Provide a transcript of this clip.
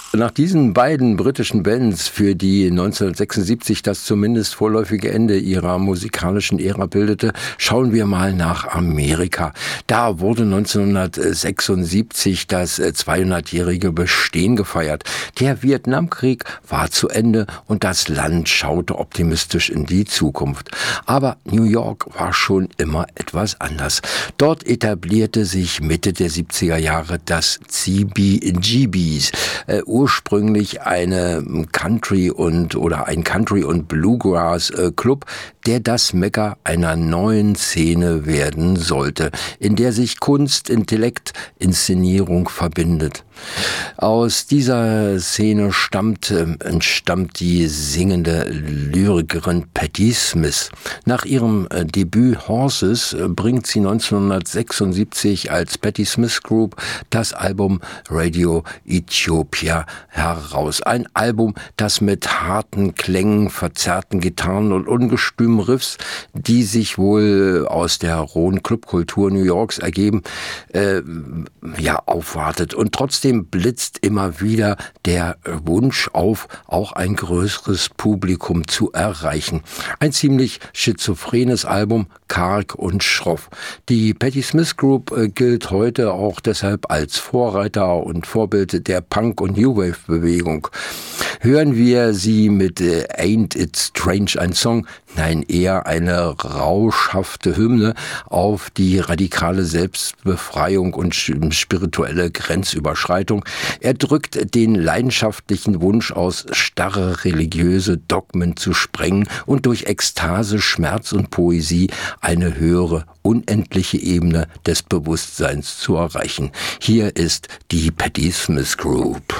Nach diesen beiden britischen Bands, für die 1976 das zumindest vorläufige Ende ihrer musikalischen Ära bildete, schauen wir mal nach Amerika. Da wurde 1976 das 200-jährige Bestehen gefeiert. Der Vietnamkrieg war zu Ende und das Land schaute optimistisch in die Zukunft. Aber New York war schon immer etwas anders. Dort etablierte sich Mitte der 70er Jahre das CBGBs, ursprünglich eine ein Country und Bluegrass Club, der das Mekka einer neuen Szene werden sollte, in der sich Kunst, Intellekt, Inszenierung verbindet. Aus dieser Szene entstammt die singende Lyrikerin Patti Smith. Nach ihrem Debüt Horses bringt sie 1976 als Patti Smith Group das Album Radio Ethiopia heraus. Ein Album, das mit harten Klängen, verzerrten Gitarren und ungestümen Riffs, die sich wohl aus der rohen Clubkultur New Yorks ergeben, aufwartet. Und trotzdem blitzt immer wieder der Wunsch auf, auch ein größeres Publikum zu erreichen. Ein ziemlich schizophrenes Album, karg und schroff. Die Patti Smith Group gilt heute auch deshalb als Vorreiter und Vorbild der Punk- und New Wave-Bewegung. Hören wir sie mit Ain't It Strange, ein Song, nein, eher eine rauschhafte Hymne auf die radikale Selbstbefreiung und spirituelle Grenzüberschreitung. Er drückt den leidenschaftlichen Wunsch aus, starre religiöse Dogmen zu sprengen und durch Ekstase, Schmerz und Poesie eine höhere, unendliche Ebene des Bewusstseins zu erreichen. Hier ist die Patti Smith Group.